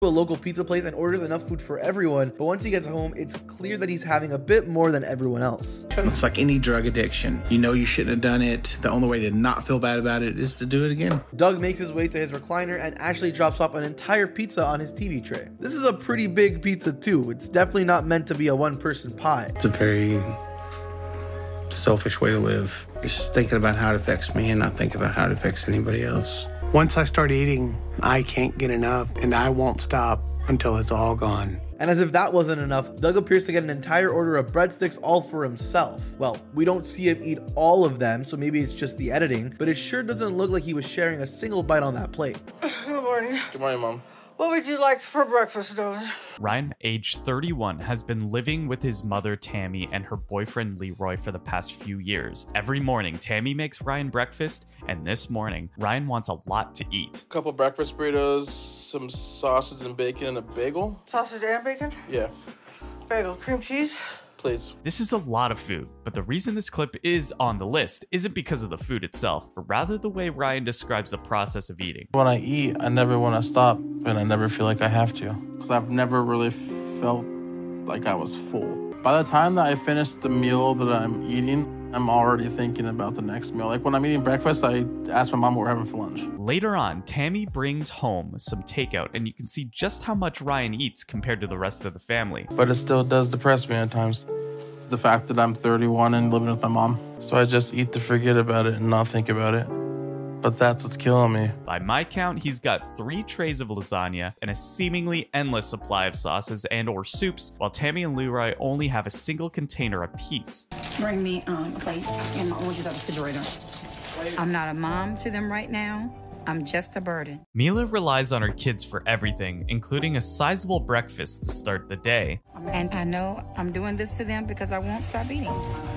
a local pizza place and orders enough food for everyone, but once he gets home, it's clear that he's having a bit more than everyone else. It's like any drug addiction. You know you shouldn't have done it. The only way to not feel bad about it is to do it again. Doug makes his way to his recliner and actually drops off an entire pizza on his TV tray. This is a pretty big pizza too. It's definitely not meant to be a one-person pie. It's a very selfish way to live. Just thinking about how it affects me and not thinking about how it affects anybody else. Once I start eating, I can't get enough, and I won't stop until it's all gone. And as if that wasn't enough, Doug appears to get an entire order of breadsticks all for himself. Well, we don't see him eat all of them, so maybe it's just the editing, but it sure doesn't look like he was sharing a single bite on that plate. Good morning. Good morning, Mom. What would you like for breakfast, darling? Ryan, age 31, has been living with his mother, Tammy, and her boyfriend, Leroy, for the past few years. Every morning, Tammy makes Ryan breakfast, and this morning, Ryan wants a lot to eat. A couple breakfast burritos, some sausage and bacon, and a bagel. Sausage and bacon? Yeah. Bagel, cream cheese? Please. This is a lot of food, but the reason this clip is on the list isn't because of the food itself, but rather the way Ryan describes the process of eating. When I eat, I never want to stop, and I never feel like I have to. Because I've never really felt like I was full. By the time that I finish the meal that I'm eating, I'm already thinking about the next meal. Like when I'm eating breakfast, I ask my mom what we're having for lunch. Later on, Tammy brings home some takeout, and you can see just how much Ryan eats compared to the rest of the family. But it still does depress me at times. The fact that I'm 31 and living with my mom. So I just eat to forget about it and not think about it. But that's what's killing me. By my count, he's got 3 trays of lasagna and a seemingly endless supply of sauces and or soups, while Tammy and Leroy only have a single container apiece. Bring me a plate and oranges out the refrigerator. I'm not a mom to them right now. I'm just a burden. Mila relies on her kids for everything, including a sizable breakfast to start the day. And I know I'm doing this to them because I won't stop eating.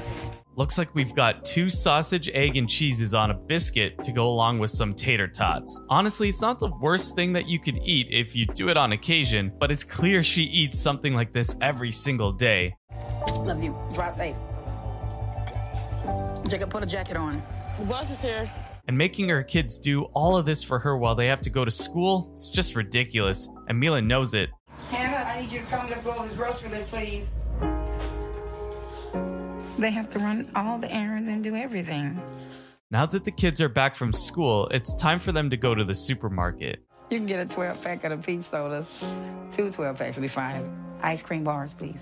Looks like we've got 2 sausage, egg, and cheeses on a biscuit to go along with some tater tots. Honestly, it's not the worst thing that you could eat if you do it on occasion, but it's clear she eats something like this every single day. Love you. Drive safe. Jacob, put a jacket on. The bus is here. And making her kids do all of this for her while they have to go to school, it's just ridiculous. And Mila knows it. Hannah, I need you to come. Let's go over this grocery list, please. They have to run all the errands and do everything. Now that the kids are back from school, it's time for them to go to the supermarket. You can get a 12-pack of the peach sodas. 2 12-packs will be fine. Ice cream bars, please.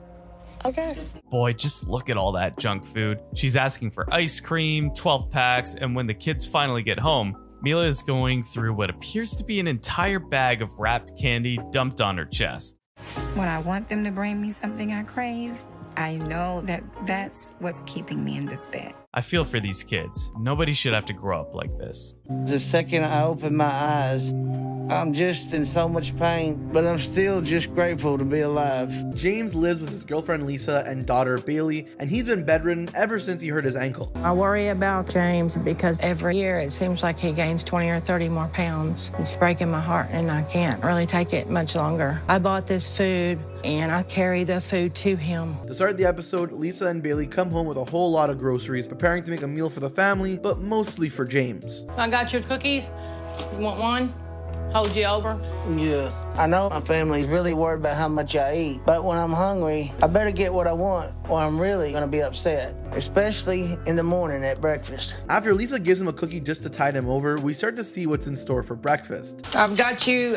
Okay. Boy, just look at all that junk food. She's asking for ice cream, 12 packs, and when the kids finally get home, Mila is going through what appears to be an entire bag of wrapped candy dumped on her chest. When I want them to bring me something I crave, I know that that's what's keeping me in this bed. I feel for these kids. Nobody should have to grow up like this. The second I open my eyes, I'm just in so much pain, but I'm still just grateful to be alive. James lives with his girlfriend Lisa and daughter Bailey, and he's been bedridden ever since he hurt his ankle. I worry about James because every year it seems like he gains 20 or 30 more pounds. It's breaking my heart, and I can't really take it much longer. I bought this food, and I carry the food to him. To start the episode, Lisa and Bailey come home with a whole lot of groceries, preparing to make a meal for the family, but mostly for James. I got your cookies. You want one? Hold you over? Yeah. I know my family's really worried about how much I eat, but when I'm hungry, I better get what I want or I'm really gonna be upset, especially in the morning at breakfast. After Lisa gives him a cookie just to tide him over, we start to see what's in store for breakfast. I've got you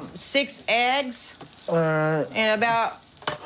6 eggs and about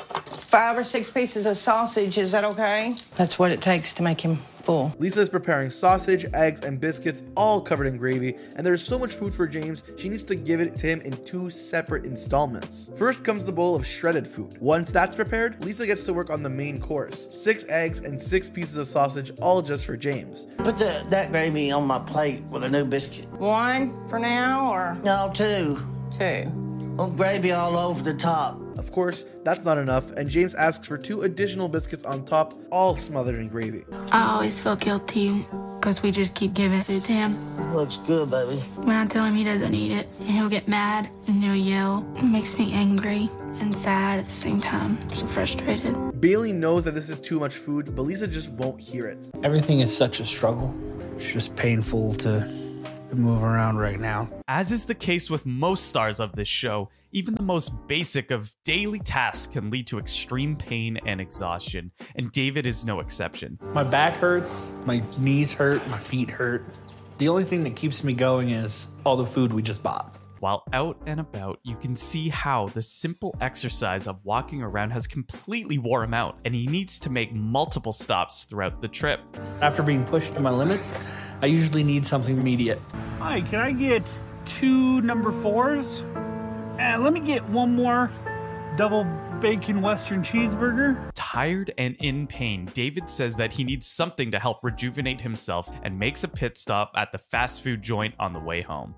5 or 6 pieces of sausage. Is that okay? That's what it takes to make him full. Lisa is preparing sausage, eggs, and biscuits, all covered in gravy, and there's so much food for James, she needs to give it to him in 2 separate installments. First comes the bowl of shredded food. Once that's prepared, Lisa gets to work on the main course. 6 eggs and 6 pieces of sausage, all just for James. Put that gravy on my plate with a new biscuit. 1 for now, or? No, 2. 2. Well, gravy all over the top. Of course, that's not enough, and James asks for 2 additional biscuits on top, all smothered in gravy. I always feel guilty because we just keep giving food to him. Looks good, baby. When I tell him he doesn't eat it, and he'll get mad and he'll yell. It makes me angry and sad at the same time. I'm so frustrated. Bailey knows that this is too much food, but Lisa just won't hear it. Everything is such a struggle. It's just painful to to move around right now. As is the case with most stars of this show, even the most basic of daily tasks can lead to extreme pain and exhaustion, and David is no exception. My back hurts, my knees hurt, my feet hurt. The only thing that keeps me going is all the food we just bought. While out and about, you can see how the simple exercise of walking around has completely wore him out, and he needs to make multiple stops throughout the trip. After being pushed to my limits, I usually need something immediate. Hi, can I get 2 number 4s? And let me get 1 more double bacon Western cheeseburger. Tired and in pain, David says that he needs something to help rejuvenate himself and makes a pit stop at the fast food joint on the way home.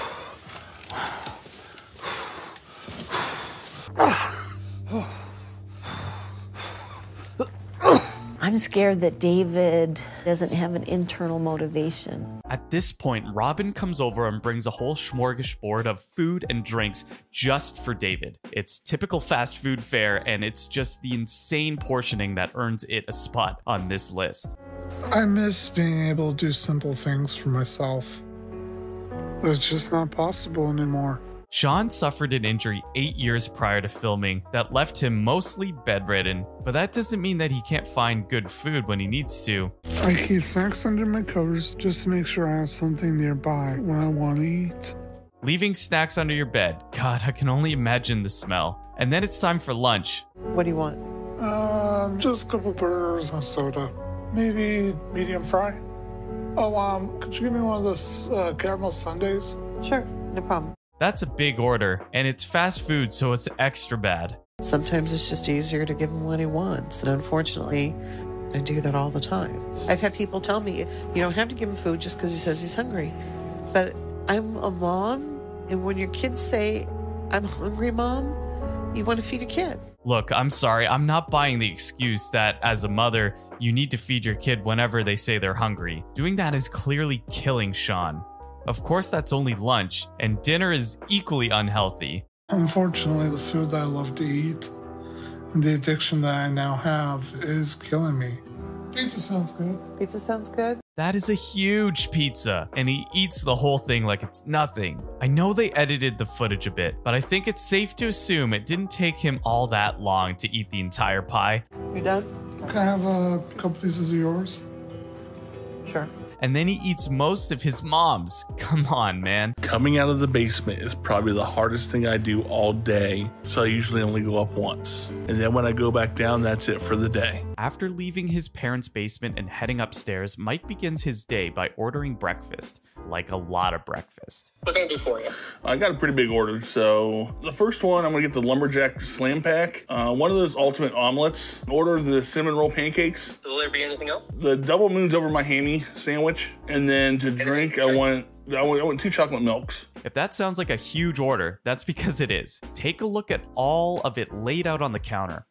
I'm scared that David doesn't have an internal motivation. At this point, Robin comes over and brings a whole smorgasbord of food and drinks just for David. It's typical fast food fare, and it's just the insane portioning that earns it a spot on this list. I miss being able to do simple things for myself, but it's just not possible anymore. Sean suffered an injury 8 years prior to filming that left him mostly bedridden, but that doesn't mean that he can't find good food when he needs to. I keep snacks under my covers just to make sure I have something nearby when I want to eat. Leaving snacks under your bed. God, I can only imagine the smell. And then it's time for lunch. What do you want? Just a couple burgers and soda. Maybe medium fry. Oh, could you give me one of those caramel sundaes? Sure, no problem. That's a big order, and it's fast food, so it's extra bad. Sometimes it's just easier to give him what he wants, and unfortunately, I do that all the time. I've had people tell me, you don't have to give him food just because he says he's hungry. But I'm a mom, and when your kids say, I'm hungry, Mom, you want to feed a kid. Look, I'm sorry, I'm not buying the excuse that, as a mother, you need to feed your kid whenever they say they're hungry. Doing that is clearly killing Sean. Of course, that's only lunch, and dinner is equally unhealthy. Unfortunately, the food that I love to eat and the addiction that I now have is killing me. Pizza sounds good. Pizza sounds good? That is a huge pizza, and he eats the whole thing like it's nothing. I know they edited the footage a bit, but I think it's safe to assume it didn't take him all that long to eat the entire pie. You done? Can I have a couple pieces of yours? Sure. And then he eats most of his mom's. Come on, man. Coming out of the basement is probably the hardest thing I do all day, so I usually only go up once. And then when I go back down, that's it for the day. After leaving his parents' basement and heading upstairs, Mike begins his day by ordering breakfast. Like a lot of breakfast. What can I do for you? I got a pretty big order. So the first one, I'm going to get the Lumberjack Slam Pack. One of those ultimate omelets. Order the cinnamon roll pancakes. Will there be anything else? The double moons over my hammy sandwich. And then to drink, I want 2 chocolate milks. If that sounds like a huge order, that's because it is. Take a look at all of it laid out on the counter.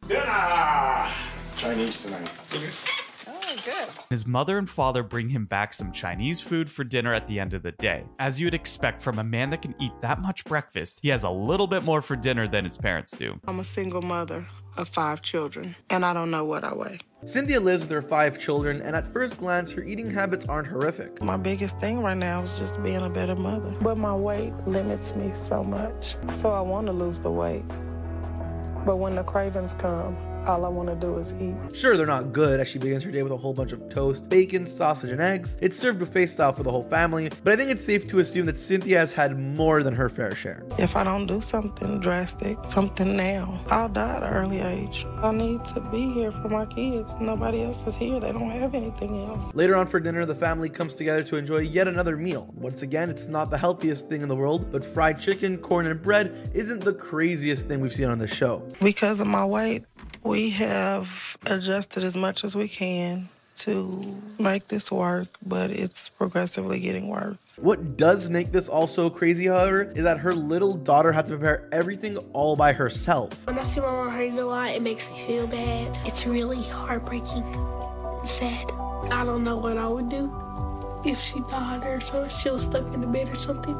Chinese tonight. Oh, good. His mother and father bring him back some Chinese food for dinner at the end of the day. As you'd expect from a man that can eat that much breakfast, he has a little bit more for dinner than his parents do. I'm a single mother of 5 children, and I don't know what I weigh. Cynthia lives with her 5 children, and at first glance, her eating habits aren't horrific. My biggest thing right now is just being a better mother. But my weight limits me so much, so I want to lose the weight. But when the cravings come, all I want to do is eat. Sure, they're not good, as she begins her day with a whole bunch of toast, bacon, sausage, and eggs. It's served buffet style for the whole family, but I think it's safe to assume that Cynthia has had more than her fair share. If I don't do something drastic, something now, I'll die at an early age. I need to be here for my kids. Nobody else is here. They don't have anything else. Later on for dinner, the family comes together to enjoy yet another meal. Once again, it's not the healthiest thing in the world, but fried chicken, corn, and bread isn't the craziest thing we've seen on this show. Because of my weight, we have adjusted as much as we can to make this work, but it's progressively getting worse. What does make this all so crazy, however, is that her little daughter had to prepare everything all by herself. When I see my mom hurting a lot, it makes me feel bad. It's really heartbreaking and sad. I don't know what I would do if she died or so she was stuck in the bed or something.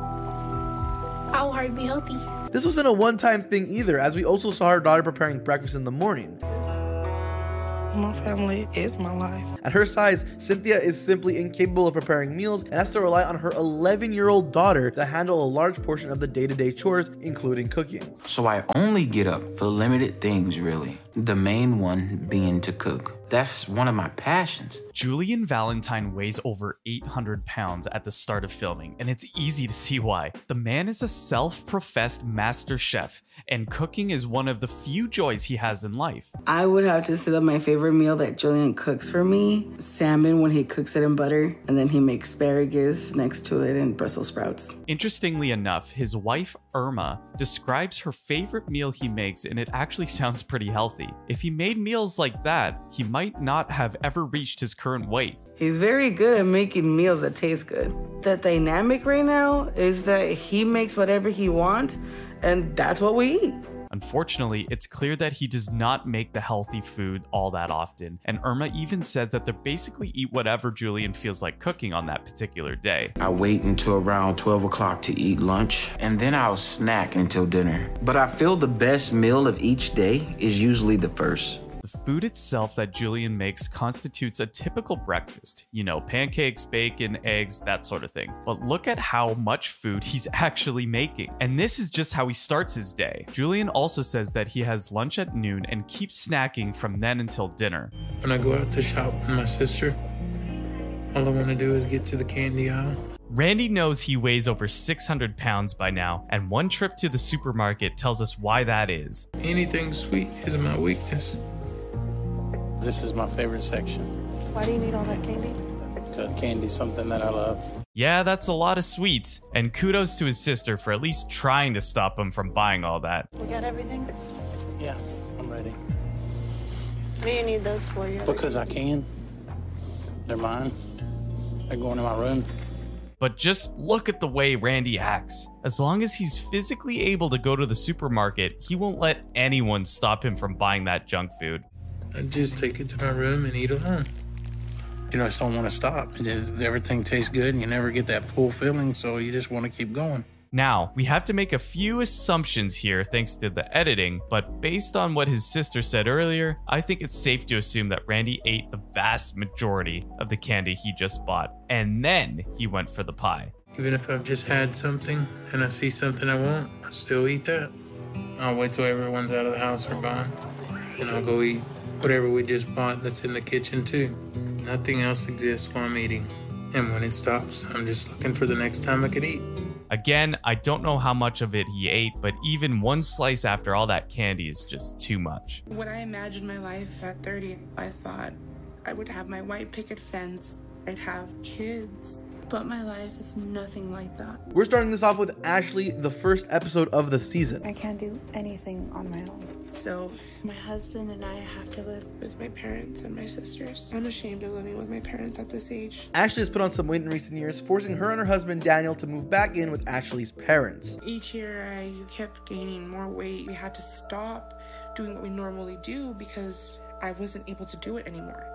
I want her to be healthy. This wasn't a one-time thing either, as we also saw her daughter preparing breakfast in the morning. My family is my life. At her size, Cynthia is simply incapable of preparing meals and has to rely on her 11-year-old daughter to handle a large portion of the day-to-day chores, including cooking. So I only get up for limited things, really. The main one being to cook. That's one of my passions. Julian Valentine weighs over 800 pounds at the start of filming, and it's easy to see why. The man is a self-professed master chef, and cooking is one of the few joys he has in life. I would have to say that my favorite meal that Julian cooks for me, salmon when he cooks it in butter, and then he makes asparagus next to it and Brussels sprouts. Interestingly enough, his wife, Irma, describes her favorite meal he makes, and it actually sounds pretty healthy. If he made meals like that, he might not have ever reached his current weight. He's very good at making meals that taste good. The dynamic right now is that he makes whatever he wants, and that's what we eat. Unfortunately, it's clear that he does not make the healthy food all that often, and Irma even says that they basically eat whatever Julian feels like cooking on that particular day. I wait until around 12 o'clock to eat lunch, and then I'll snack until dinner. But I feel the best meal of each day is usually the first. The food itself that Julian makes constitutes a typical breakfast. You know, pancakes, bacon, eggs, that sort of thing. But look at how much food he's actually making. And this is just how he starts his day. Julian also says that he has lunch at noon and keeps snacking from then until dinner. When I go out to shop with my sister, all I want to do is get to the candy aisle. Randy knows he weighs over 600 pounds by now, and one trip to the supermarket tells us why that is. Anything sweet is my weakness. This is my favorite section. Why do you need all that candy? Because candy's something that I love. Yeah, that's a lot of sweets, and kudos to his sister for at least trying to stop him from buying all that. We got everything? Yeah, I'm ready. What do you need those for? You? Because I can. They're mine. They're going in my room. But just look at the way Randy acts. As long as he's physically able to go to the supermarket, he won't let anyone stop him from buying that junk food. I just take it to my room and eat alone. You know, I just don't want to stop. Everything tastes good and you never get that full feeling, so you just want to keep going. Now, we have to make a few assumptions here thanks to the editing, but based on what his sister said earlier, I think it's safe to assume that Randy ate the vast majority of the candy he just bought, and then he went for the pie. Even if I've just had something and I see something I want, I still eat that. I'll wait till everyone's out of the house or gone, and I'll go eat whatever we just bought that's in the kitchen too. Nothing else exists while I'm eating. And when it stops, I'm just looking for the next time I can eat. Again, I don't know how much of it he ate, but even one slice after all that candy is just too much. When I imagined my life at 30, I thought I would have my white picket fence, I'd have kids. But my life is nothing like that. We're starting this off with Ashley, the first episode of the season. I can't do anything on my own. So my husband and I have to live with my parents and my sisters. I'm ashamed of living with my parents at this age. Ashley has put on some weight in recent years, forcing her and her husband Daniel to move back in with Ashley's parents. Each year I kept gaining more weight. We had to stop doing what we normally do because I wasn't able to do it anymore.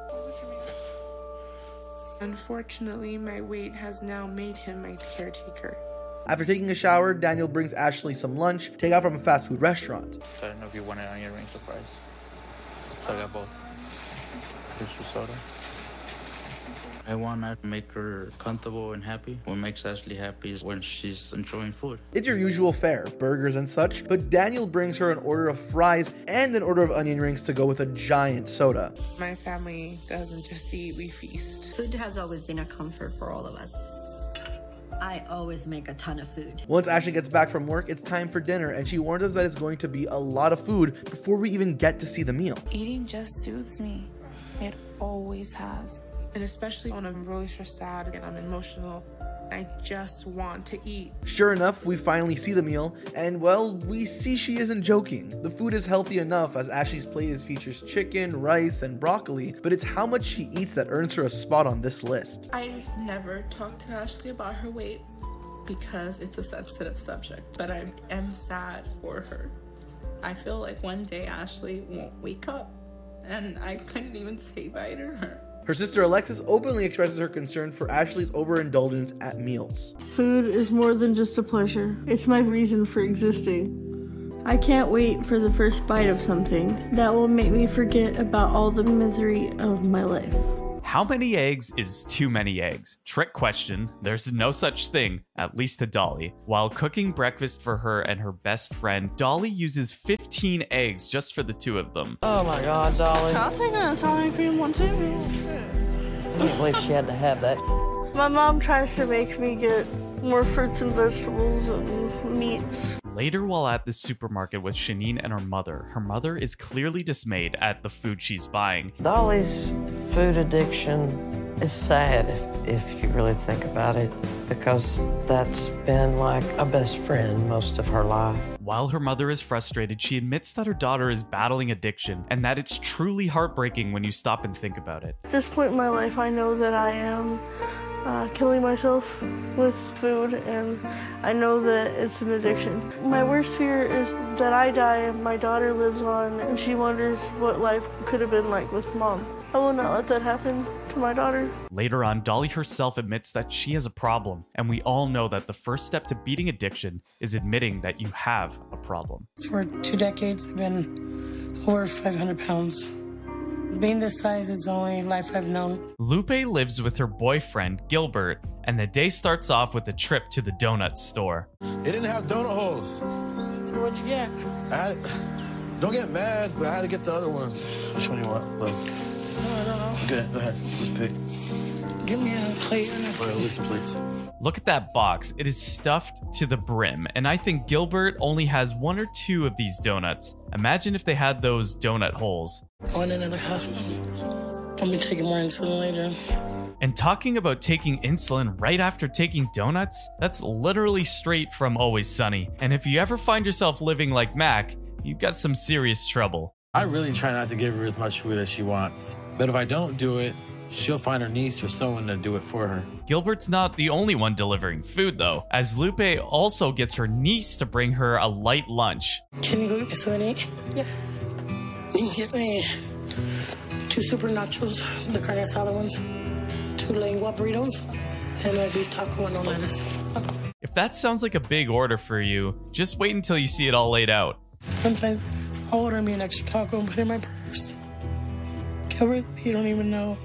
Unfortunately, my weight has now made him my caretaker. After taking a shower, Daniel brings Ashley some lunch, take out from a fast food restaurant. I don't know if you want it onion rings or fries. So I got both. Here's your soda. I want to make her comfortable and happy. What makes Ashley happy is when she's enjoying food. It's your usual fare, burgers and such, but Daniel brings her an order of fries and an order of onion rings to go with a giant soda. My family doesn't just eat, we feast. Food has always been a comfort for all of us. I always make a ton of food. Once Ashley gets back from work, it's time for dinner, and she warned us that it's going to be a lot of food before we even get to see the meal. Eating just soothes me. It always has. And especially when I'm really stressed out and I'm emotional, I just want to eat. Sure enough, we finally see the meal, and well, we see she isn't joking. The food is healthy enough, as Ashley's plate features chicken, rice, and broccoli, but it's how much she eats that earns her a spot on this list. I never talk to Ashley about her weight because it's a sensitive subject, but I am sad for her. I feel like one day Ashley won't wake up, and I couldn't even say bye to her. Her sister Alexis openly expresses her concern for Ashley's overindulgence at meals. Food is more than just a pleasure. It's my reason for existing. I can't wait for the first bite of something that will make me forget about all the misery of my life. How many eggs is too many eggs? Trick question. There's no such thing, at least to Dolly. While cooking breakfast for her and her best friend, Dolly uses 15 eggs just for the two of them. Oh my God, Dolly. I'll take an Italian cream one too. I can't believe she had to have that. My mom tries to make me get more fruits and vegetables and meats. Later, while at the supermarket with Shanine and her mother is clearly dismayed at the food she's buying. Dolly's food addiction is sad if you really think about it, because that's been like a best friend most of her life. While her mother is frustrated, she admits that her daughter is battling addiction and that it's truly heartbreaking when you stop and think about it. At this point in my life, I know that I am killing myself with food, and I know that it's an addiction. My worst fear is that I die and my daughter lives on and she wonders what life could have been like with mom. I will not let that happen to my daughter. Later on, Dolly herself admits that she has a problem, and we all know that the first step to beating addiction is admitting that you have a problem. For 2 decades, I've been over 500 pounds. Being this size is the only life I've known. Lupe lives with her boyfriend, Gilbert, and the day starts off with a trip to the donut store. It didn't have donut holes. So what'd you get? Don't get mad, but I had to get the other one. Which one do you want, love? No, I don't know. Good, go ahead. Let's pick. Give me a plate and a please. Look at that box. It is stuffed to the brim, and I think Gilbert only has 1 or 2 of these donuts. Imagine if they had those donut holes. I want another half. I'll be taking more insulin later. And talking about taking insulin right after taking donuts, that's literally straight from Always Sunny. And if you ever find yourself living like Mac, you've got some serious trouble. I really try not to give her as much food as she wants. But if I don't do it, she'll find her niece or someone to do it for her. Gilbert's not the only one delivering food, though, as Lupe also gets her niece to bring her a light lunch. Can you go get me something to eat? Yeah. You can get me 2 super nachos, the carne asada ones, 2 lengua burritos, and a beef taco with no lettuce. If that sounds like a big order for you, just wait until you see it all laid out. Sometimes I'll order me an extra taco and put it in my purse. Gilbert, you don't even know.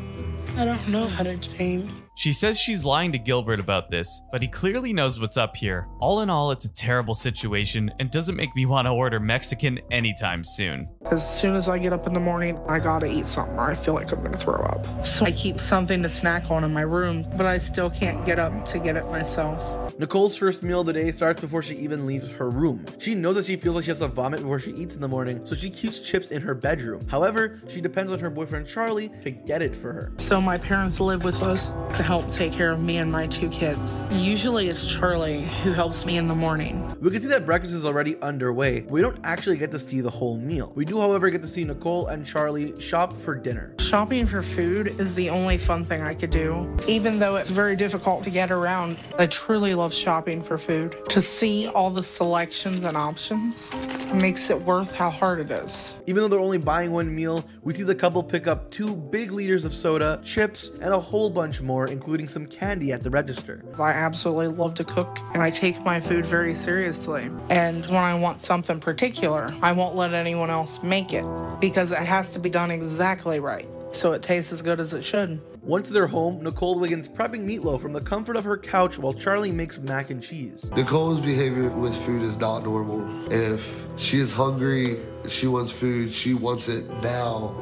I don't know how to change. She says she's lying to Gilbert about this, but he clearly knows what's up here. All in all, it's a terrible situation and doesn't make me want to order Mexican anytime soon. As soon as I get up in the morning, I gotta eat something or I feel like I'm gonna throw up. So I keep something to snack on in my room, but I still can't get up to get it myself. Nicole's first meal of the day starts before she even leaves her room. She knows that she feels like she has to vomit before she eats in the morning, so she keeps chips in her bedroom. However, she depends on her boyfriend Charlie to get it for her. So my parents live with us to help take care of me and my 2 kids. Usually it's Charlie who helps me in the morning. We can see that breakfast is already underway, but we don't actually get to see the whole meal. We do, however, get to see Nicole and Charlie shop for dinner. Shopping for food is the only fun thing I could do. Even though it's very difficult to get around, I truly love shopping for food. To see all the selections and options makes it worth how hard it is. Even though they're only buying 1 meal, we see the couple pick up 2 big liters of soda, chips, and a whole bunch more, including some candy at the register. I absolutely love to cook, and I take my food very seriously. And when I want something particular, I won't let anyone else make it, because it has to be done exactly right, so it tastes as good as it should. Once they're home, Nicole begins prepping meatloaf from the comfort of her couch while Charlie makes mac and cheese. Nicole's behavior with food is not normal. If she is hungry, she wants food, she wants it now.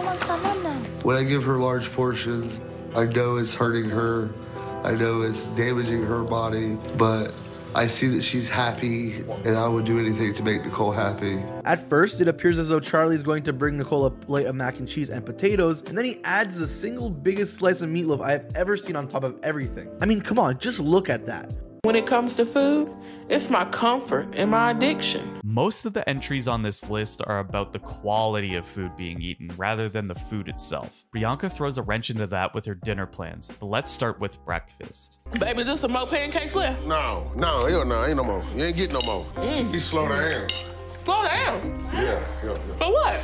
When I give her large portions, I know it's hurting her. I know it's damaging her body, but I see that she's happy, and I would do anything to make Nicole happy. At first, it appears as though Charlie's going to bring Nicole a plate of mac and cheese and potatoes, and then he adds the single biggest slice of meatloaf I have ever seen on top of everything. I mean, come on, just look at that. When it comes to food, it's my comfort and my addiction. Most of the entries on this list are about the quality of food being eaten rather than the food itself. Bianca throws a wrench into that with her dinner plans, but let's start with breakfast. Baby, there's some more pancakes left. No, hell no, ain't no more. You ain't getting no more. You slow down. Slow down? Yeah. For what?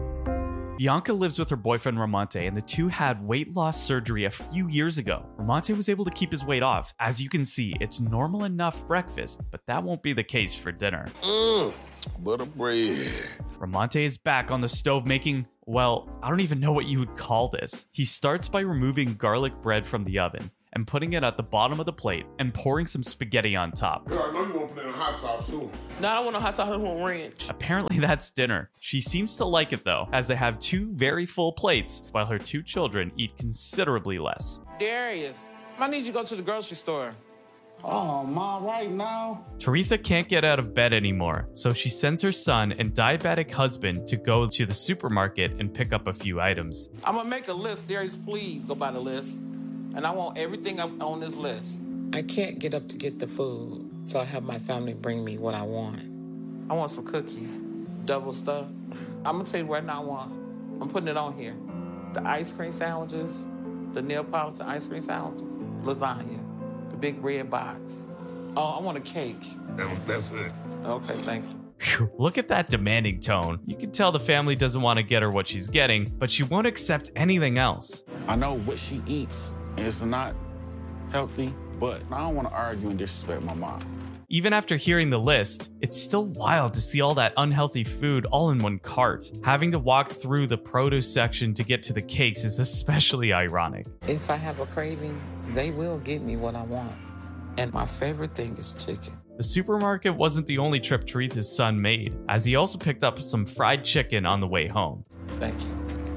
Bianca lives with her boyfriend Ramonte, and the two had weight loss surgery a few years ago. Ramonte was able to keep his weight off. As you can see, it's normal enough breakfast, but that won't be the case for dinner. Butter bread. Ramonte is back on the stove making, well, I don't even know what you would call this. He starts by removing garlic bread from the oven and putting it at the bottom of the plate and pouring some spaghetti on top. Girl, I know you want to put it in hot sauce soon. No, I don't want no hot sauce, I want ranch. Apparently that's dinner. She seems to like it though, as they have 2 very full plates while her 2 children eat considerably less. Darius, I need you to go to the grocery store. Oh, Ma, right now? Taretha can't get out of bed anymore, so she sends her son and diabetic husband to go to the supermarket and pick up a few items. I'm gonna make a list. Darius, please go by the list. And I want everything up on this list. I can't get up to get the food, so I have my family bring me what I want. I want some cookies, double stuff. I'm gonna tell you right now I'm putting it on here. The ice cream sandwiches, the Neapolitan ice cream sandwiches, lasagna, the big red box. Oh, I want a cake. That's it. Okay, thank you. Whew, look at that demanding tone. You can tell the family doesn't want to get her what she's getting, but she won't accept anything else. I know what she eats. It's not healthy, but I don't want to argue and disrespect my mom. Even after hearing the list, it's still wild to see all that unhealthy food all in one cart. Having to walk through the produce section to get to the cakes is especially ironic. If I have a craving, they will get me what I want. And my favorite thing is chicken. The supermarket wasn't the only trip Taretha's son made, as he also picked up some fried chicken on the way home. Thank you.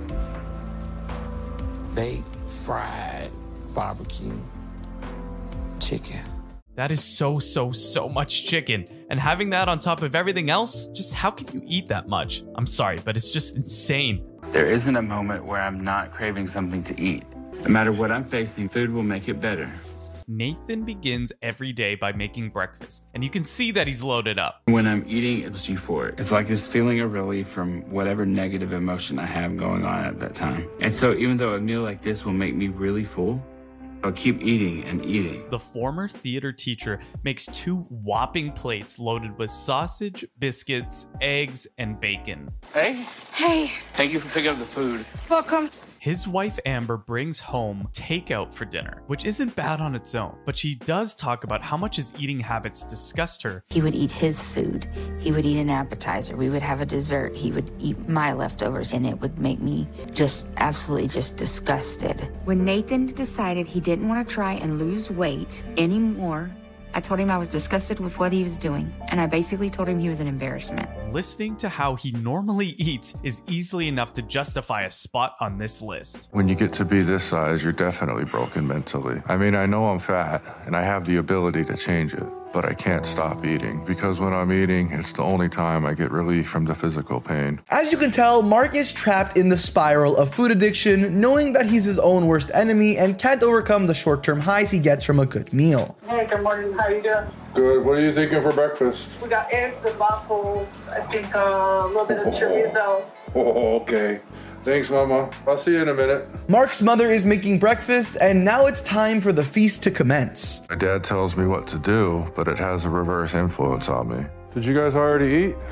Baked, fried, barbecue, chicken. That is so much chicken. And having that on top of everything else, just how can you eat that much? I'm sorry, but it's just insane. There isn't a moment where I'm not craving something to eat. No matter what I'm facing, food will make it better. Nathan begins every day by making breakfast, and you can see that he's loaded up. When I'm eating, it's euphoric. It's like this feeling of relief from whatever negative emotion I have going on at that time. And so even though a meal like this will make me really full, I'll keep eating and eating. The former theater teacher makes 2 whopping plates loaded with sausage, biscuits, eggs, and bacon. Hey. Hey. Thank you for picking up the food. Welcome. His wife Amber brings home takeout for dinner, which isn't bad on its own, but she does talk about how much his eating habits disgust her. He would eat his food. He would eat an appetizer. We would have a dessert. He would eat my leftovers, and it would make me just absolutely just disgusted. When Nathan decided he didn't want to try and lose weight anymore, I told him I was disgusted with what he was doing, and I basically told him he was an embarrassment. Listening to how he normally eats is easily enough to justify a spot on this list. When you get to be this size, you're definitely broken mentally. I mean, I know I'm fat, and I have the ability to change it, but I can't stop eating, because when I'm eating, it's the only time I get relief from the physical pain. As you can tell, Mark is trapped in the spiral of food addiction, knowing that he's his own worst enemy and can't overcome the short-term highs he gets from a good meal. Hey, good morning. How you doing? Good. What are you thinking for breakfast? We got eggs and waffles. I think a little bit of chorizo. Oh, okay. Thanks, Mama. I'll see you in a minute. Mark's mother is making breakfast, and now it's time for the feast to commence. My dad tells me what to do, but it has a reverse influence on me. Did you guys already eat?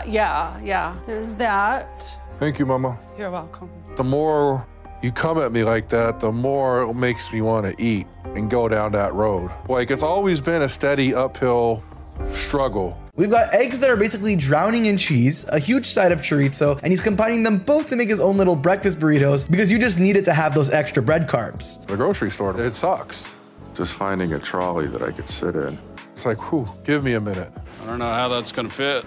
Yeah. There's that. Thank you, Mama. You're welcome. The more you come at me like that, the more it makes me want to eat and go down that road. Like, it's always been a steady uphill struggle. We've got eggs that are basically drowning in cheese, a huge side of chorizo, and he's combining them both to make his own little breakfast burritos because you just needed to have those extra bread carbs. The grocery store, it sucks. Just finding a trolley that I could sit in. It's like, whew, give me a minute. I don't know how that's gonna fit.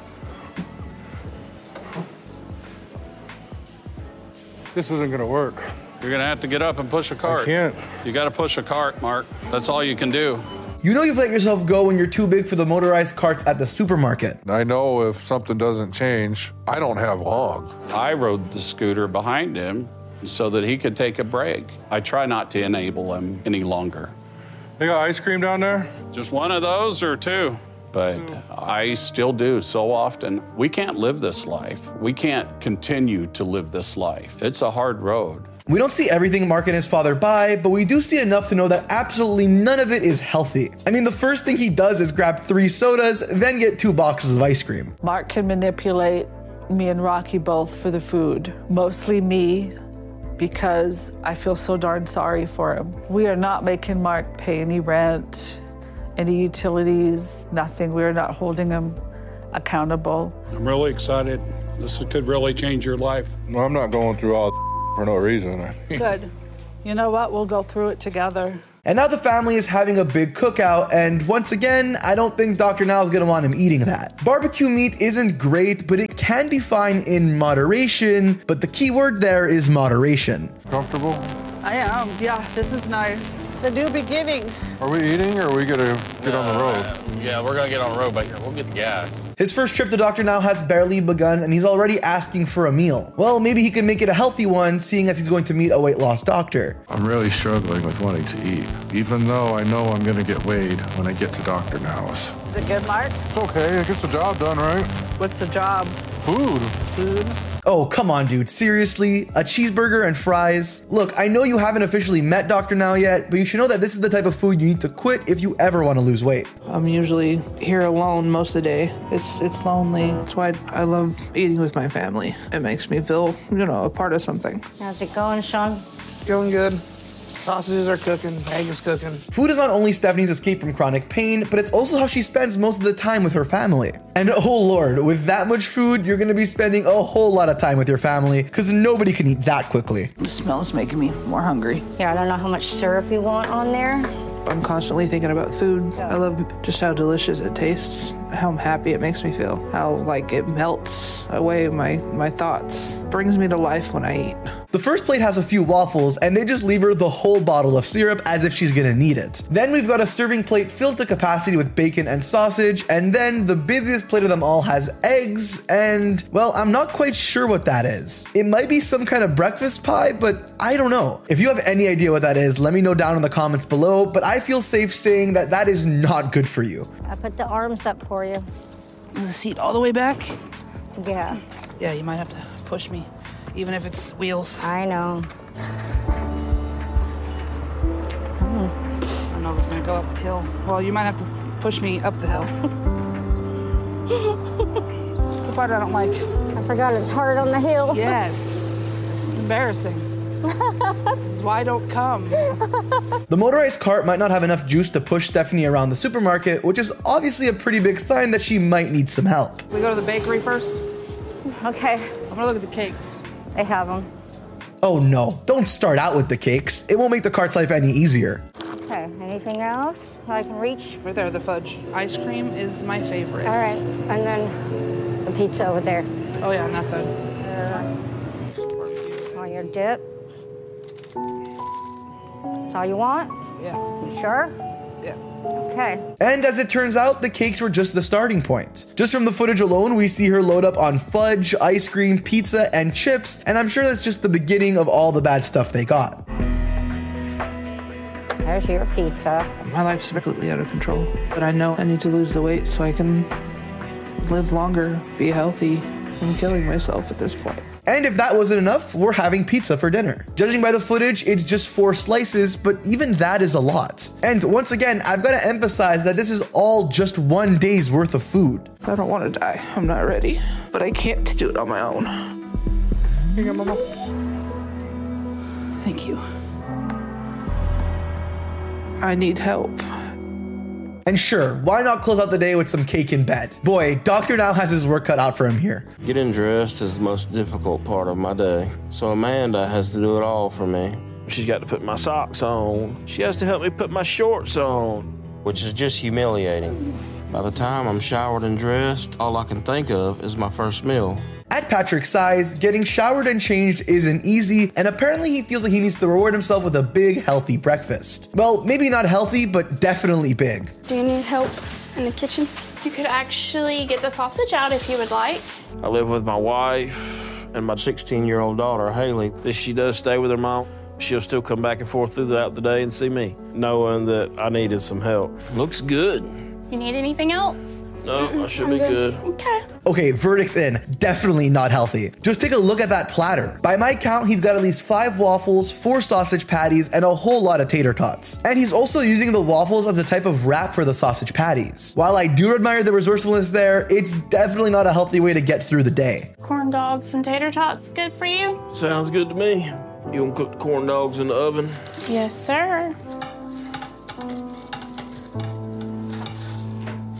This isn't gonna work. You're gonna have to get up and push a cart. I can't. You gotta push a cart, Mark. That's all you can do. You know you've let yourself go when you're too big for the motorized carts at the supermarket. I know if something doesn't change, I don't have long. I rode the scooter behind him so that he could take a break. I try not to enable him any longer. They got ice cream down there? Just one of those or 2? But I still do so often. We can't live this life. We can't continue to live this life. It's a hard road. We don't see everything Mark and his father buy, but we do see enough to know that absolutely none of it is healthy. I mean, the first thing he does is grab 3 sodas, then get 2 boxes of ice cream. Mark can manipulate me and Rocky both for the food. Mostly me, because I feel so darn sorry for him. We are not making Mark pay any rent, any utilities, nothing. We are not holding him accountable. I'm really excited. This could really change your life. Well, I'm not going through all for no reason. Good. You know what? We'll go through it together. And now the family is having a big cookout, and once again, I don't think Dr. Now is gonna want him eating that. Barbecue meat isn't great, but it can be fine in moderation, but the key word there is moderation. Comfortable? I am. Yeah, this is nice. It's a new beginning. Are we eating or are we gonna get on the road? Yeah, we're gonna get on the road, but we'll get the gas. His first trip to Dr. Now has barely begun, and he's already asking for a meal. Well, maybe he can make it a healthy one, seeing as he's going to meet a weight loss doctor. I'm really struggling with wanting to eat, even though I know I'm gonna get weighed when I get to Dr. Now's. Is it good, Mark? It's okay, it gets the job done, right? What's the job? Food. Food? Oh, come on, dude. Seriously? A cheeseburger and fries? Look, I know you haven't officially met Dr. Now yet, but you should know that this is the type of food you need to quit if you ever want to lose weight. I'm usually here alone most of the day. It's lonely. That's why I love eating with my family. It makes me feel, a part of something. How's it going, Sean? Going good. Sausages are cooking, egg is cooking. Food is not only Stephanie's escape from chronic pain, but it's also how she spends most of the time with her family. And oh lord, with that much food, you're gonna be spending a whole lot of time with your family, because nobody can eat that quickly. The smell is making me more hungry. Yeah, I don't know how much syrup you want on there. I'm constantly thinking about food. I love just how delicious it tastes, how happy it makes me feel, how it melts away my thoughts. Brings me to life when I eat. The first plate has a few waffles, and they just leave her the whole bottle of syrup as if she's gonna need it. Then we've got a serving plate filled to capacity with bacon and sausage, and then the busiest plate of them all has eggs, and, well, I'm not quite sure what that is. It might be some kind of breakfast pie, but I don't know. If you have any idea what that is, let me know down in the comments below, but I feel safe saying that that is not good for you. I put the arms up for you. Is the seat all the way back? Yeah. Yeah, you might have to push me, even if it's wheels. I know. I don't know if it's gonna go uphill. Well, you might have to push me up the hill. That's the part I don't like. I forgot it's hard on the hill. Yes. This is embarrassing. This is why I don't come. The motorized cart might not have enough juice to push Stephanie around the supermarket, which is obviously a pretty big sign that she might need some help. We go to the bakery first? Okay. I'm gonna look at the cakes. They have them. Oh no, don't start out with the cakes. It won't make the cart's life any easier. Okay, anything else I can reach? Right there, the fudge. Ice cream is my favorite. All right, and then the pizza over there. Oh yeah, on that side. On your dip. That's all you want? Yeah. You sure? Yeah. Okay. And as it turns out, the cakes were just the starting point. Just from the footage alone, we see her load up on fudge, ice cream, pizza, and chips, and I'm sure that's just the beginning of all the bad stuff they got. There's your pizza. My life's completely out of control, but I know I need to lose the weight so I can live longer, be healthy. I'm killing myself at this point. And if that wasn't enough, we're having pizza for dinner. Judging by the footage, it's just 4 slices, but even that is a lot. And once again, I've got to emphasize that this is all just 1 day's worth of food. I don't want to die. I'm not ready, but I can't do it on my own. Here you go, Mama. Thank you. I need help. And sure, why not close out the day with some cake in bed? Boy, Dr. Now has his work cut out for him here. Getting dressed is the most difficult part of my day, so Amanda has to do it all for me. She's got to put my socks on. She has to help me put my shorts on. Which is just humiliating. By the time I'm showered and dressed, all I can think of is my first meal. At Patrick's size, getting showered and changed isn't easy, and apparently he feels like he needs to reward himself with a big, healthy breakfast. Well, maybe not healthy, but definitely big. Do you need help in the kitchen? You could actually get the sausage out if you would like. I live with my wife and my 16-year-old daughter, Haley. If she does stay with her mom, she'll still come back and forth throughout the day and see me, knowing that I needed some help. Looks good. You need anything else? No, I should be good. Okay. Okay, verdict's in. Definitely not healthy. Just take a look at that platter. By my count, he's got at least 5 waffles, 4 sausage patties, and a whole lot of tater tots. And he's also using the waffles as a type of wrap for the sausage patties. While I do admire the resourcefulness there, it's definitely not a healthy way to get through the day. Corn dogs and tater tots good for you? Sounds good to me. You want to cook the corn dogs in the oven? Yes, sir.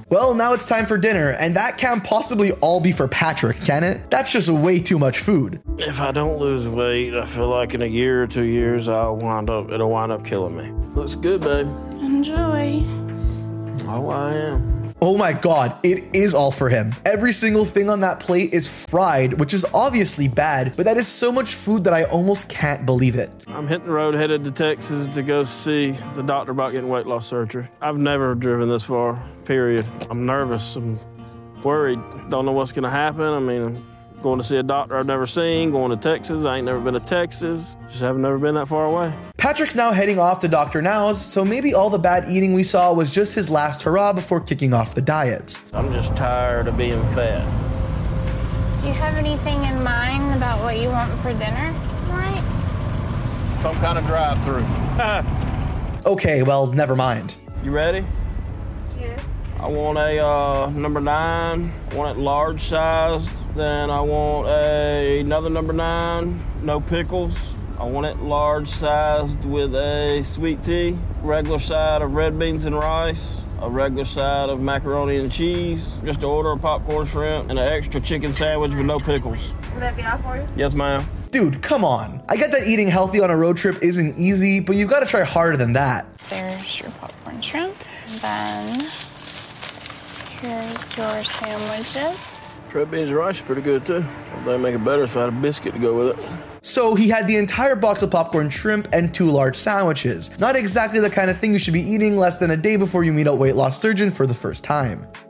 Well, now it's time for dinner, and that can't possibly all be for Patrick, can it? That's just way too much food. If I don't lose weight, I feel like in a year or 2 years, it'll wind up killing me. Looks good, babe. Enjoy. Oh, I am. Oh my God, it is all for him. Every single thing on that plate is fried, which is obviously bad, but that is so much food that I almost can't believe it. I'm hitting the road headed to Texas to go see the doctor about getting weight loss surgery. I've never driven this far, period. I'm nervous. I'm worried. Don't know what's gonna happen. I mean, I'm going to see a doctor I've never seen, going to Texas. I ain't never been to Texas. Just haven't never been that far away. Patrick's now heading off to Dr. Now's, so maybe all the bad eating we saw was just his last hurrah before kicking off the diet. I'm just tired of being fat. Do you have anything in mind about what you want for dinner tonight? Some kind of drive-through. Okay, well, never mind. You ready? Yeah. I want a number 9. I want it large sized. Then I want another number 9, no pickles. I want it large sized with a sweet tea, regular side of red beans and rice, a regular side of macaroni and cheese, just to order a popcorn shrimp, and an extra chicken sandwich with no pickles. Would that be all for you? Yes, ma'am. Dude, come on. I get that eating healthy on a road trip isn't easy, but you've got to try harder than that. There's your popcorn shrimp. And then here's your sandwiches. Red beans and rice is pretty good too. They'd make it better if I had a biscuit to go with it. So he had the entire box of popcorn shrimp and 2 large sandwiches. Not exactly the kind of thing you should be eating less than a day before you meet a weight loss surgeon for the first time.